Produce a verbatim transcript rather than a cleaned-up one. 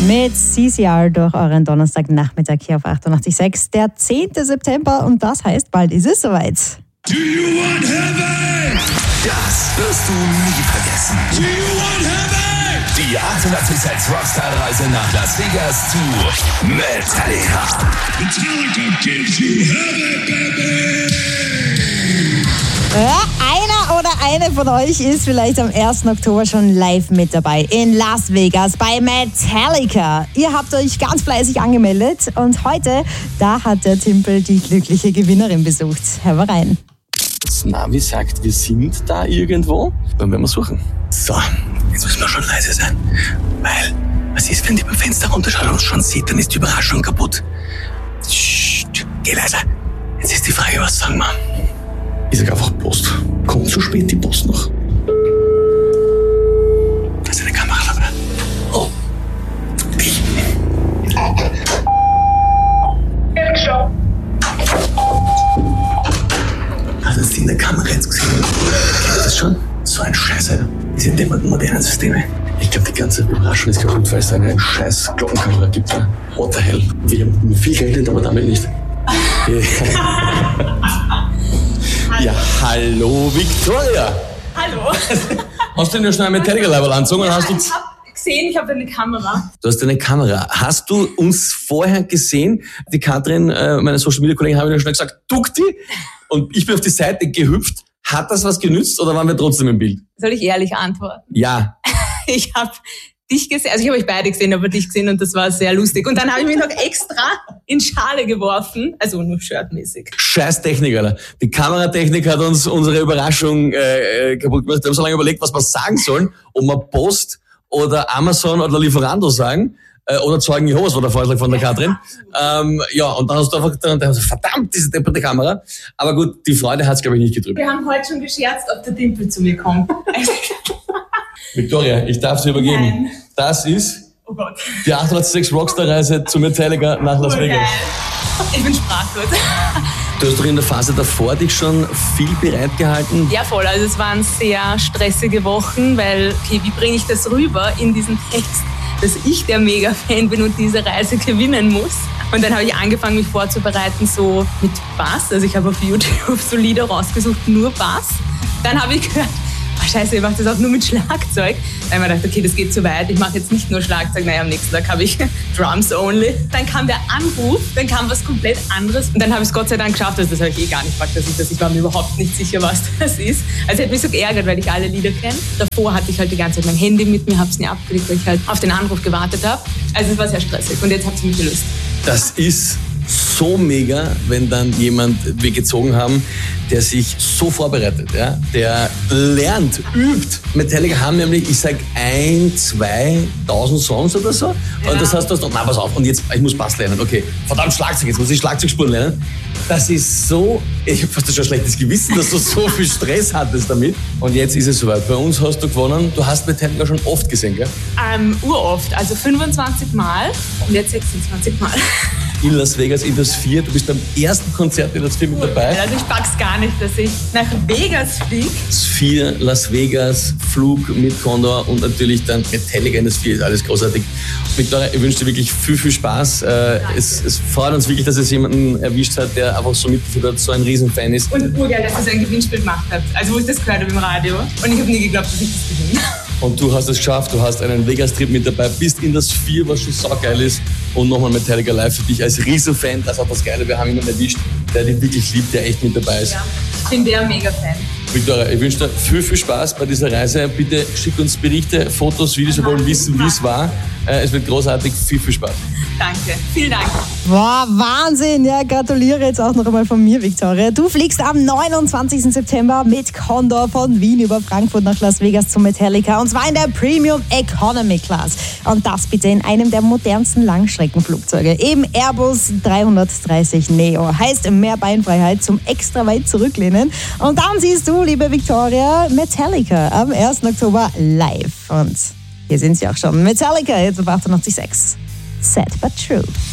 Mit C C R durch euren Donnerstagnachmittag hier auf achtundachtzig Komma sechs. Der zehnte September und das heißt, bald ist es soweit. Do you want heaven? Das wirst du nie vergessen. Do you want heaven? Die achtundachtzig Komma sechs Rockstar-Reise nach Las Vegas zu Metallica. Metallica gives you heaven, baby! Ja, einer oder eine von euch ist vielleicht am ersten Oktober schon live mit dabei in Las Vegas bei Metallica. Ihr habt euch ganz fleißig angemeldet und heute, da hat der Timpel die glückliche Gewinnerin besucht. Hör mal rein. Das Navi sagt, wir sind da irgendwo. Dann werden wir suchen. So, jetzt müssen wir schon leise sein. Weil, was ist, wenn die beim Fenster runterschauen und uns schon sieht, dann ist die Überraschung kaputt. Psst, geh leiser. Jetzt ist die Frage, was sagen wir? Ich sag einfach Post. Kommt zu spät die Post noch. Da ist eine Kamera dabei. Oh. Ich. Hat uns die in der Kamera jetzt gesehen? Kennt ihr das schon? So ein Scheiße. Diese dämmerten modernen Systeme. Ich glaube, die ganze Überraschung ist kaputt, weil es eine scheiß Glockenkamera gibt. What the hell? Wir haben viel Geld, aber damit nicht. Ja, hallo Victoria. Hallo. Hast du denn ja schnell ein Metallica-Level angezogen? Ja, hast du ich habe gesehen, ich habe eine Kamera. Du hast eine Kamera. Hast du uns vorher gesehen? Die Katrin, äh, meine Social-Media-Kollegin, haben ja schnell gesagt, duck die. Und ich bin auf die Seite gehüpft. Hat das was genützt oder waren wir trotzdem im Bild? Soll ich ehrlich antworten? Ja. Ich habe dich gesehen, also ich habe euch beide gesehen, aber dich gesehen und das war sehr lustig. Und dann habe ich mich noch extra in Schale geworfen, also nur shirtmäßig. Scheiß Technik, Alter. Die Kameratechnik hat uns unsere Überraschung äh, kaputt gemacht. Wir haben so lange überlegt, was wir sagen sollen, ob wir Post oder Amazon oder Lieferando sagen. Äh, oder Zeugen Jehovas war der Vorschlag von der Katrin. Ähm, ja, und dann hast du einfach dann, dann hast du, verdammt, diese depperte Kamera. Aber gut, die Freude hat's, glaube ich, nicht getrübt. Wir haben heute schon gescherzt, ob der Dimpel zu mir kommt. Victoria, ich darf sie übergeben. Nein. Das ist Oh Gott. die achtundachtzig Komma sechs Rockstar-Reise zu Metallica nach Las Vegas. Ich bin sprachlos. Du hast doch in der Phase davor dich schon viel bereit gehalten. Ja, voll. Also es waren sehr stressige Wochen, weil, okay, wie bringe ich das rüber in diesen Text, dass ich der Mega-Fan bin und diese Reise gewinnen muss. Und dann habe ich angefangen, mich vorzubereiten, so mit Bass. Also ich habe auf YouTube so Lieder rausgesucht, nur Bass. Dann habe ich gehört, oh scheiße, ich mache das auch nur mit Schlagzeug. Dann habe ich gedacht, okay, das geht zu weit. Ich mache jetzt nicht nur Schlagzeug. Naja, am nächsten Tag habe ich Drums only. Dann kam der Anruf, dann kam was komplett anderes. Und dann habe ich es Gott sei Dank geschafft. Also das habe ich eh gar nicht gefragt, dass ich das. Ich war mir überhaupt nicht sicher, was das ist. Also ich hätte mich so geärgert, weil ich alle Lieder kenne. Davor hatte ich halt die ganze Zeit mein Handy mit mir, habe es nie abgelegt, weil ich halt auf den Anruf gewartet habe. Also es war sehr stressig. Und jetzt hat es mich gelöst. Das ist so mega, wenn dann jemand wir gezogen haben, der sich so vorbereitet, ja, der lernt, übt. Metallica haben nämlich, ich sag, ein, zweitausend Songs oder so. Ja. Und das heißt, du hast, na pass auf, und jetzt, ich muss Bass lernen, okay, verdammt Schlagzeug, jetzt muss ich Schlagzeugspuren lernen. Das ist so, ich hab fast schon ein schlechtes Gewissen, dass du so viel Stress hattest damit. Und jetzt ist es soweit. Bei uns hast du gewonnen, du hast Metallica schon oft gesehen, gell? Ähm, uroft, also fünfundzwanzig Mal und jetzt sechsundzwanzig Mal. In Las Vegas, in das vier. Du bist beim ersten Konzert in das vier mit dabei. Also ich pack's gar nicht, dass ich nach Vegas fliege. Das vier, Las Vegas, Flug mit Condor und natürlich dann Metallica in das vier. Ist alles großartig. Victoria, ich wünsche dir wirklich viel, viel Spaß. Äh, es, es freut uns wirklich, dass es jemanden erwischt hat, der einfach so mitgeführt hat, so ein Riesenfan ist. Und urgeil, dass ihr so ein Gewinnspiel gemacht habt. Also wo ich das gehört habe im Radio. Und ich habe nie geglaubt, dass ich das gewinne. Und du hast es geschafft, du hast einen Vegas-Trip mit dabei, bist in das vier, was schon saugeil ist. Und nochmal Metallica live für dich als Riesenfan. Das ist auch das Geile, wir haben jemanden erwischt, der dich wirklich liebt, der echt mit dabei ist. Ja, ich bin der Mega-Fan. Victoria, ich wünsche dir viel, viel Spaß bei dieser Reise. Bitte schick uns Berichte, Fotos, Videos, wir wollen wissen, wie es war. Es wird großartig, viel, viel Spaß. Danke, vielen Dank. Boah, Wahnsinn. Ja, gratuliere jetzt auch noch einmal von mir, Victoria. Du fliegst am neunundzwanzigsten September mit Condor von Wien über Frankfurt nach Las Vegas zu Metallica. Und zwar in der Premium Economy Class. Und das bitte in einem der modernsten Langstreckenflugzeuge. Eben Airbus dreihundertdreißig Neo. Heißt mehr Beinfreiheit zum extra weit zurücklehnen. Und dann siehst du, liebe Victoria, Metallica am ersten Oktober live. Und hier sind sie auch schon. Metallica jetzt auf achtundachtzig Komma sechs. Sad but true.